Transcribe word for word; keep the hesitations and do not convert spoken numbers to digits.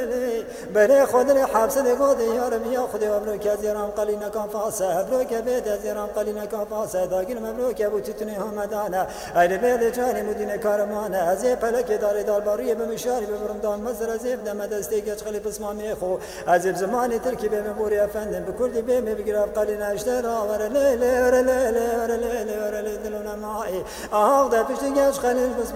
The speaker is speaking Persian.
بله خود حبس دگود یارم یا خود مبروک از یارم قلی نکان فاسه مبروک بید از یارم قلی نکان فاسه داگیر مبروک ابو تتنی همدانه ایل بید جانی مدینه کارمانه از پلک داری دار باری به مشاری ببرم دان مزر از دم دستی گچ خلی بسمامی خو از زمانی ترکی به مبوری افندم به کردی به میگرف قلی نشته را ور لیلی ور لیلی ور لیلی ور لیلی دلونه مای آه ده پشت گچ خلی